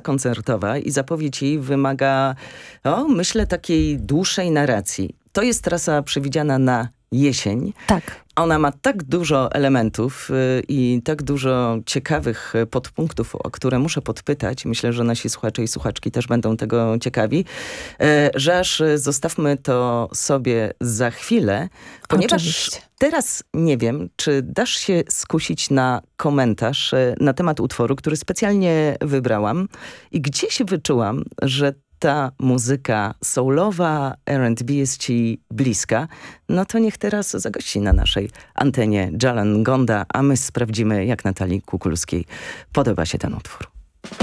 koncertowa i zapowiedź jej wymaga, myślę, takiej dłuższej narracji. To jest trasa przewidziana na jesień. Tak. Ona ma tak dużo elementów i tak dużo ciekawych podpunktów, o które muszę podpytać. Myślę, że nasi słuchacze i słuchaczki też będą tego ciekawi, że aż zostawmy to sobie za chwilę, ponieważ oczywiście. Teraz nie wiem, czy dasz się skusić na komentarz na temat utworu, który specjalnie wybrałam i gdzieś wyczułam, że ta muzyka soulowa, R&B jest ci bliska, no to niech teraz zagości na naszej antenie Jalan Gonda, a my sprawdzimy, jak Natalii Kukulskiej podoba się ten utwór.